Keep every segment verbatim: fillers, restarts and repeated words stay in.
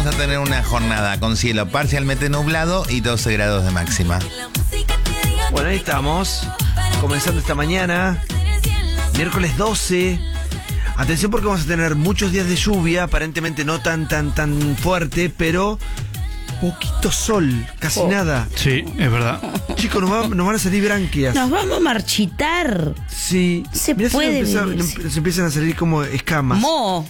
a tener una jornada con cielo parcialmente nublado y doce grados de máxima. Bueno, ahí estamos, comenzando esta mañana, miércoles doce. Atención porque vamos a tener muchos días de lluvia, aparentemente no tan, tan, tan fuerte, pero poquito sol, casi Oh. nada. Sí, es verdad. Chicos, nos, va- nos van a salir branquias. Nos vamos a marchitar. Sí. Se Mirá si puede nos, empieza- vivir, nos sí. nos empiezan a salir como escamas. Mo.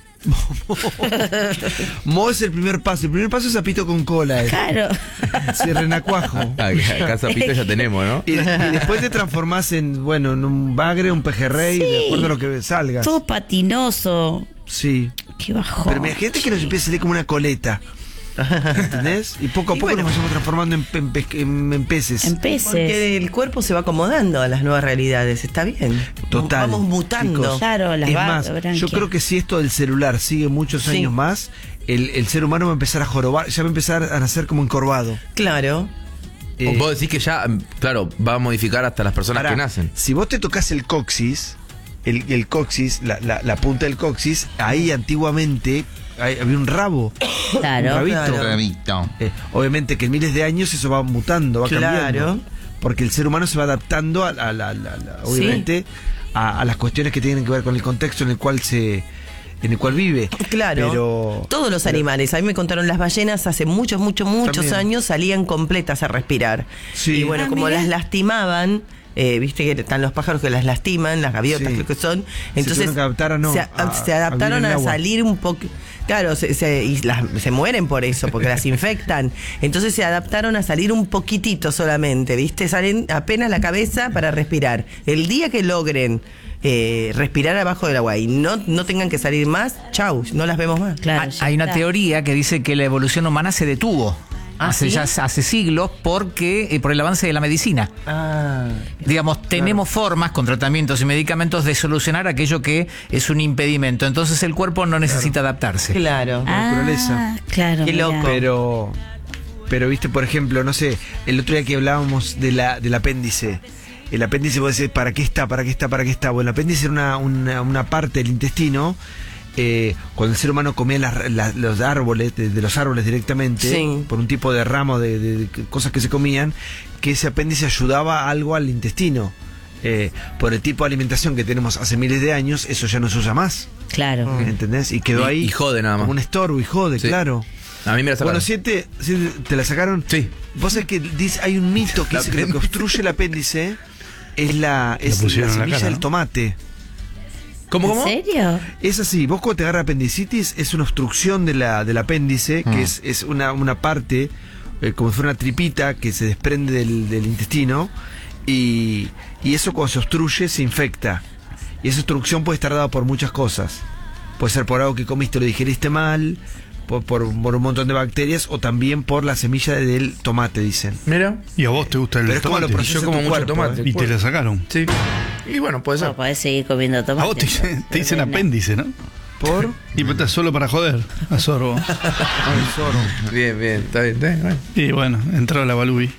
Mo es el primer paso. El primer paso es sapito con cola. Eh. Claro. Sí, renacuajo. Acá sapito ya tenemos, ¿no? Y, y después te transformás en, bueno, en un bagre, un pejerrey, Sí. de acuerdo a lo que salgas. Todo patinoso. Sí. Qué bajón. Pero imagínate que nos empieza a salir como una coleta. ¿Entendés? Y poco a Y poco bueno. nos vamos transformando en, pe- en pe- en- en peces. En peces. Porque el cuerpo se va acomodando a las nuevas realidades, está bien. Total. Vamos mutando. chicos. Claro, las Es va- más, branquias. yo creo que si esto del celular sigue muchos Sí. años más, el, el ser humano va a empezar a jorobar, ya va a empezar a nacer como encorvado. Claro. Eh, Vos decís que ya, claro, va a modificar hasta las personas pará, que nacen. Si vos te tocas el coxis, el, el coxis, la, la, la punta del coxis, ahí antiguamente hay- había un rabo. Claro. Un rabito. Claro. Rabito. Eh, obviamente que en miles de años eso va mutando, va Claro. cambiando. Porque el ser humano se va adaptando a, la- la- la- la- obviamente a, a las cuestiones que tienen que ver con el contexto en el cual se en el cual vive. Claro. Pero Todos los animales. A mí me contaron las ballenas hace muchos, muchos, muchos También. años salían completas a respirar. Sí. Y bueno, Ah, como mira. las lastimaban, eh, viste que están los pájaros que las lastiman, las gaviotas Sí. creo que son. Se Entonces tuvieron que adaptar a no, se, a- se adaptaron a vivir en a, el agua. salir un poco. Claro, se, se- y las- se mueren por eso, porque las infectan. Entonces se adaptaron a salir un poquitito solamente, ¿viste? Salen apenas la cabeza para respirar. El día que logren eh, respirar abajo del agua y no, no tengan que salir más, chau, no las vemos más. Claro, Hay- ya Hay una está. teoría que dice que la evolución humana se detuvo ¿Ah, hace sí? ya hace siglos porque eh, por el avance de la medicina. Ah, Digamos, tenemos formas con tratamientos y medicamentos de solucionar aquello que es un impedimento. Entonces el cuerpo no necesita adaptarse. claro. Ah, naturaleza. claro. Qué mirá. loco. Pero pero viste, por ejemplo, no sé, el otro día que hablábamos de la del apéndice. El apéndice, vos decís, ¿para qué está? ¿Para qué está? ¿Para qué está? Bueno, el apéndice era una, una, una parte del intestino. Eh, cuando el ser humano comía las- las- los árboles, de, de los árboles directamente, Sí. por un tipo de ramo de, de- de cosas que se comían, que ese apéndice ayudaba algo al intestino. Eh, por el tipo de alimentación que tenemos hace miles de años, eso ya no se usa más. Claro. ¿Entendés? Y quedó Y- ahí y jode nada más. como un estorbo y jode, Sí. claro. A mí me la sacaron. Bueno, siete, siete, ¿te la sacaron? Sí. Vos sabés que dice, hay un mito que La dice que lo que apéndice. obstruye el apéndice es la, es la pusieron en la semilla cara, del ¿no? tomate. ¿Cómo, ¿En cómo? serio? Es así, vos cuando te agarra apendicitis es una obstrucción de la, del apéndice, que Mm. es, es una, una parte, eh, como si fuera una tripita que se desprende del, del intestino, y, y eso cuando se obstruye se infecta. Y esa obstrucción puede estar dada por muchas cosas. Puede ser por algo que comiste, lo digeriste mal, por, por, por un montón de bacterias, o también por la semilla del tomate, dicen. Mira. ¿Y a vos te gusta el Pero es como lo tomate? procesa Yo como tu mucho cuerpo, tomate. ¿eh? Y te la sacaron. Sí. Y bueno, puede ser. No, podés seguir comiendo tomate. A vos te, dicen- te dicen apéndice, ¿no? Por Y pues estás solo para joder, a sorbo. Bien, bien, está bien, está bien. Bueno. Y bueno, entró la Balubi.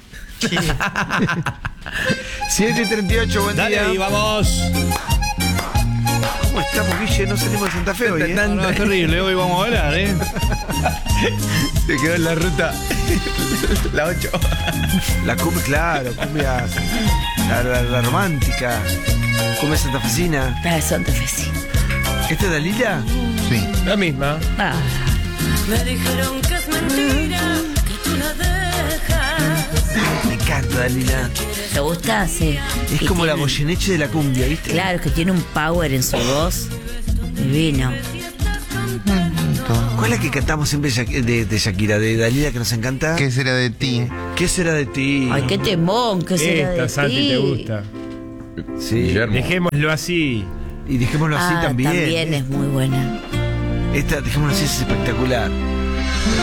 siete y treinta y ocho, buen día. vamos. ¿Cómo estamos, Guille? No salimos de Santa Fe hoy, ¿eh? No, no, es terrible, hoy vamos a hablar, ¿eh? Se quedó en la ruta. La ocho. La cumbia, claro, cumbia, la, la, la romántica, cumbia santafesina. Ah, son de Feci. ¿Esta es Dalila? Sí. La misma. Ah, Me dijeron que es mentira, que tú la dejas. Me encanta Dalila. ¿te gusta? Sí. Es Y como la tiene- Goyeneche de la cumbia, ¿viste? Claro, es que tiene un power en su voz divino. ¿Cuál es la que cantamos siempre Shak- de, de Shakira, de Dalila, que nos encanta? ¿Qué será de ti? ¿Qué será de ti? Ay, qué temón, qué será de Esta, Santi, ti. te gusta. Sí. Guillermo. Dejémoslo así. Y dejémoslo así Ah, también. también es muy buena. Esta, dejémoslo así, es espectacular.